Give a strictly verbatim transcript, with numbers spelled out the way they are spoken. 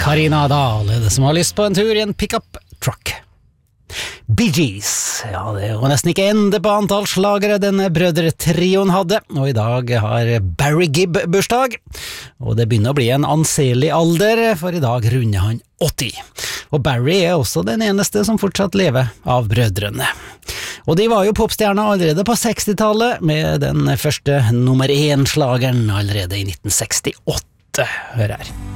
Karina Dahl er det som har lyst på en tur i en pickup truck. Bee Gees, ja det var nesten ikke ende på antall slagere denne brødretrioen hadde, og i dag har Barry Gibb bursdag, og det begynner å bli en anselig alder, for i dag runder han åtti. Og Barry er også den eneste som fortsatt lever av brødrene. Og de var jo popstjerner allerede på sekstitallet, med den første nummer én slageren allerede i nitten sekstiåtte, hør her.